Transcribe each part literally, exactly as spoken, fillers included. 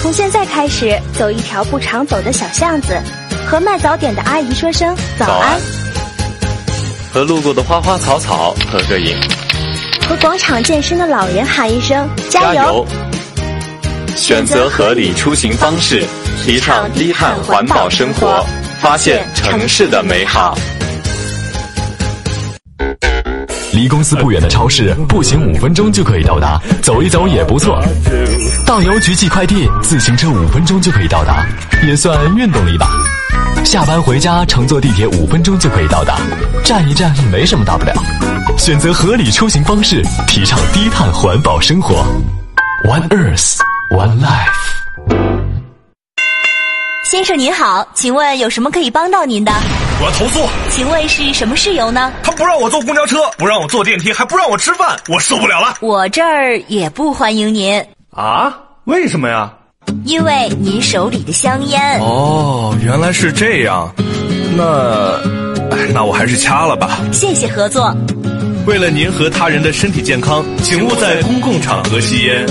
从现在开始走一条不常走的小巷子，和卖早点的阿姨说声早安，早安， 和路过的花花草草合个影， 和广场健身的老人喊一声加油，加油， 选择合理出行方式，提倡低碳环保生活，发现城市的美好。 离公司不远的超市，步行五分钟就可以到达，走一走也不错。到邮局寄快递，自行车五分钟就可以到达，也算运动了一把。下班回家，乘坐地铁五分钟就可以到达，站一站没什么大不了。选择合理出行方式，提倡低碳环保生活。One Earth, One Life。 先生您好，请问有什么可以帮到您的？ 我要投诉。 请问是什么事由呢？ 他不让我坐公交车，不让我坐电梯，还不让我吃饭，我受不了了。 我这儿也不欢迎您。 啊？为什么呀？ 因为您手里的香烟。 哦，原来是这样。那，那我还是掐了吧。 谢谢合作。 为了您和他人的身体健康，请勿在公共场合吸烟。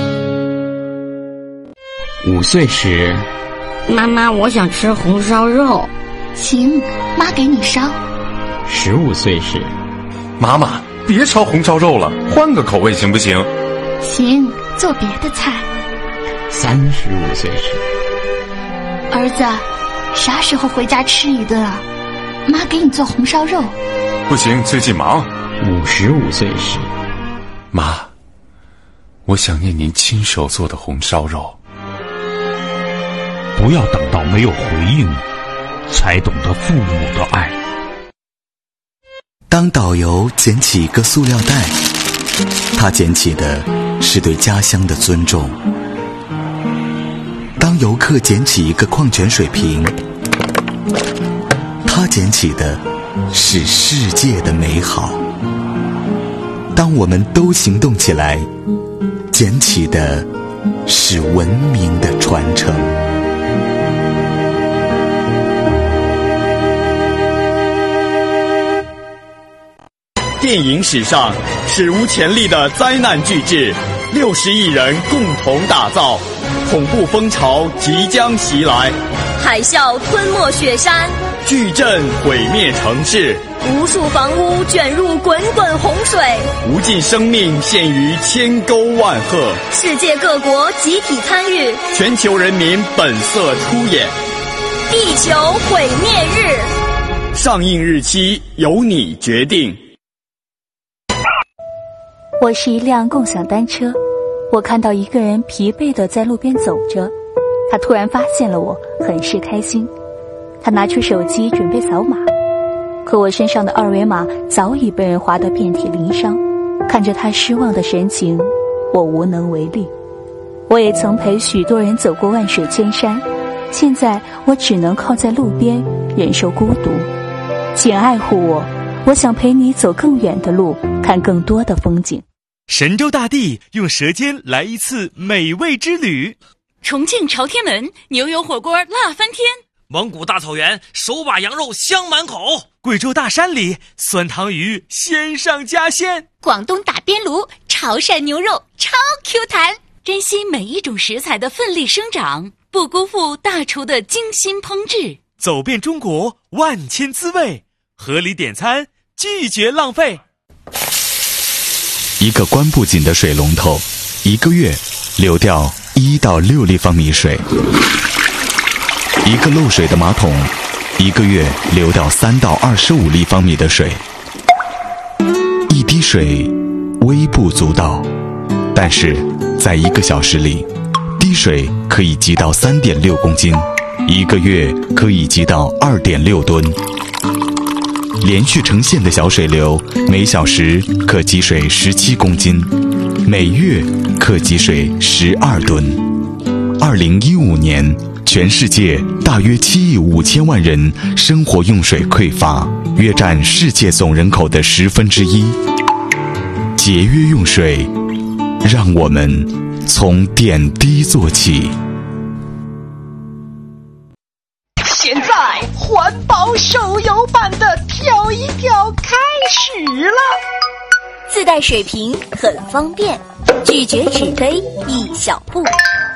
五岁时， 妈妈，我想吃红烧肉。 行，妈给你烧。 十五岁时， 妈妈别烧红烧肉了，换个口味行不行？ 行，做别的菜。 三十五岁时， 儿子，啥时候回家吃一顿啊？妈给你做红烧肉。 不行，最近忙。 五十五岁时， 妈，我想念您亲手做的红烧肉。 不要等到没有回应才懂得父母的爱。 当导游捡起一个塑料袋，他捡起的是对家乡的尊重。当游客捡起一个矿泉水瓶，他捡起的是世界的美好。当我们都行动起来，捡起的是文明的传承。 电影史上史无前例的灾难巨制，六十亿人共同打造，恐怖风潮即将袭来， 海啸吞没雪山， 巨震毁灭城市， 无数房屋卷入滚滚洪水， 无尽生命陷于千沟万壑， 世界各国集体参与， 全球人民本色出演。 地球毁灭日， 上映日期由你决定。 我是一辆共享单车，我看到一个人疲惫地在路边走着，他突然发现了我，很是开心。他拿出手机准备扫码，可我身上的二维码早已被人划得遍体鳞伤。看着他失望的神情，我无能为力。我也曾陪许多人走过万水千山，现在我只能靠在路边忍受孤独。请爱护我，我想陪你走更远的路，看更多的风景。 神州大地用舌尖来一次美味之旅。 重庆朝天门牛油火锅辣翻天， 蒙古大草原手把羊肉香满口， 贵州大山里酸汤鱼鲜上加鲜， 广东打边炉潮汕牛肉超 Q 弹。珍惜每一种食材的奋力生长，不辜负大厨的精心烹制。 走遍中国万千滋味，合理点餐，拒绝浪费。 一个关不紧的水龙头，一个月流掉一到六立方米水；一个漏水的马桶，一个月流掉三到二十五立方米的水。一滴水微不足道，但是在一个小时里，滴水可以积到三点六公斤，一个月可以积到二点六吨。连续成线的小水流，每小时可积水十七公斤，每月可积水十二吨。二零一五年，全世界大约七亿五千万人生活用水匮乏，约占世界总人口的十分之一。节约用水，让我们从点滴做起。 现在环保手游版的跳一跳开始了， 自带水瓶很方便，拒绝纸杯一小步，